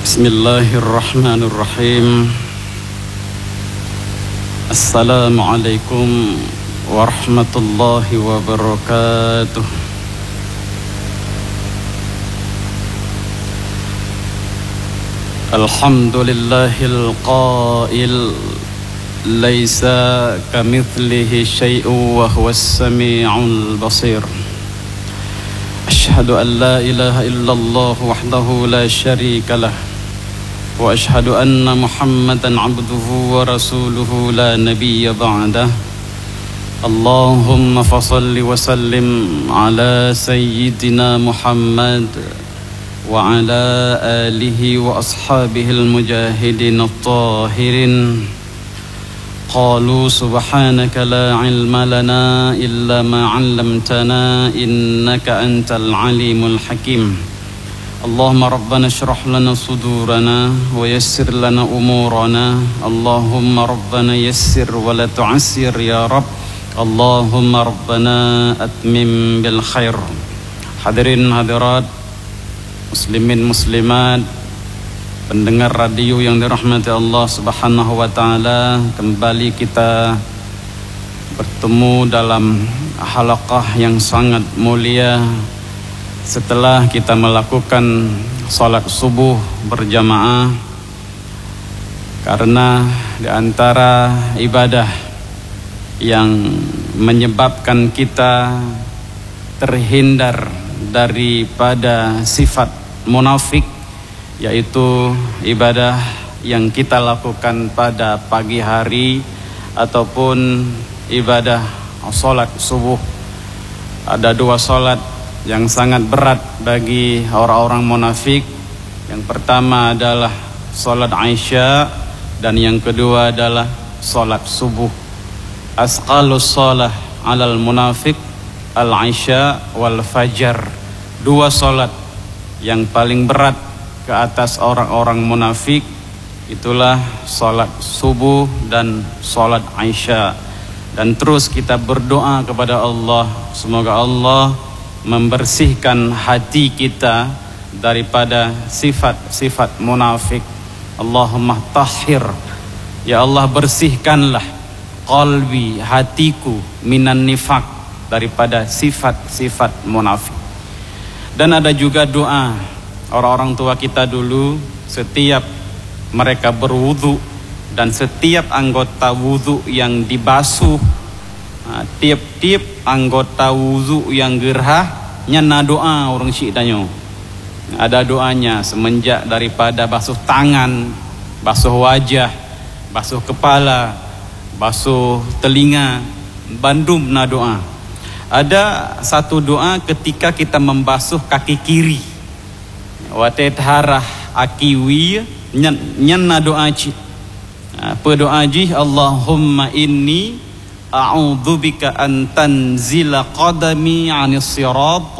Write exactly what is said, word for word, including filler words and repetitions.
Bismillahirrahmanirrahim. Assalamualaikum warahmatullahi wabarakatuh. Alhamdulillahil qail laisa kamitslihi syai'un wa huwas sami'ul basir. Asyhadu an la ilaha illallah wahdahu la syarika lah wa asyhadu anna Muhammadan abduhu wa rasuluhu la nabiyya ba'dah. Allahumma fasalli wa sallim ala sayyidina Muhammad wa ala alihi wa ashabihil mujahidin at-tahirin. Qalu subhanaka la ilma lana illa ma 'allamtana innaka antal alimul hakim. Allahumma rabbana shrah lana sudurana wa yassir lana umurana. Allahumma rabbana yassir wa la tu'assir ya Rabb. Allahumma rabbana atmim bil khair. Hadirin hadirat, muslimin muslimat, pendengar radio yang dirahmati Allah Subhanahu wa taala, kembali kita bertemu dalam halaqah yang sangat mulia setelah kita melakukan salat subuh berjamaah, karena di antara ibadah yang menyebabkan kita terhindar daripada sifat munafik yaitu ibadah yang kita lakukan pada pagi hari ataupun ibadah salat subuh. Ada dua salat yang sangat berat bagi orang-orang munafik. Yang pertama adalah salat Isya dan yang kedua adalah salat subuh. Asqalus salah alal munafik al-Isya wal fajar. Dua salat yang paling berat ke atas orang-orang munafik itulah salat subuh dan salat Isya. Dan terus kita berdoa kepada Allah, semoga Allah membersihkan hati kita daripada sifat-sifat munafik. Allahumma tahhir, ya Allah bersihkanlah qalbi, hatiku, minan nifak, daripada sifat-sifat munafik. Dan ada juga doa orang-orang tua kita dulu, setiap mereka berwudu dan setiap anggota wudu yang dibasuh, nah, tiap-tiap anggota wudu yang gerah nyana doa orang syik danyo. Ada doanya semenjak daripada basuh tangan, basuh wajah, basuh kepala, basuh telinga, bandum na doa. Ada satu doa ketika kita membasuh kaki kiri. Watet harah akiwi nyan nyana doa ci. Apa doa ji? Allahumma inni a'udzubika an tanzila qadami 'anis sirat